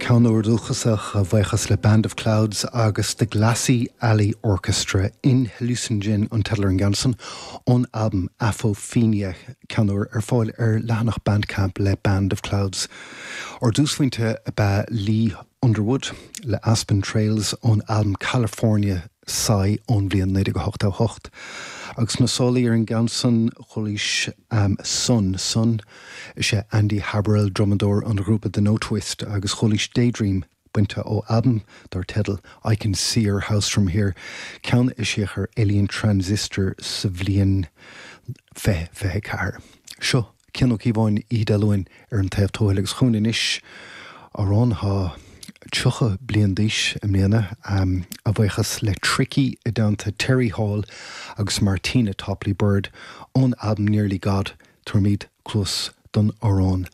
Ceanúir dúchasach a bhaochas le Band of Clouds agus the Glassy Alley Orchestra in Hallucinogen an Tedler and Ganson on album Afophinia ceanúir fáil lehanach bandcamp le Band of Clouds. Or dúsfuinte ba Lee Underwood le Aspen Trails on album California Sai on bblion 1988. Agus na sólaí an Ganson cholis Sun sé Andy Haberel drumador an grúpa The No Twist agus cholis Daydream buinte ó album dar tedal I Can See Your House From Here. Ceann is séchar Alien Transistor sa bhliain feithe ceathair. Seo ceannach íbháin ídalúin an taobh tóilleagus chuúin inis arán há tucha blian díos mléana a bhaochas le Tricky I downta Terry Hall agus Martina Topley Bird on album Nearly God tuairmid close don arán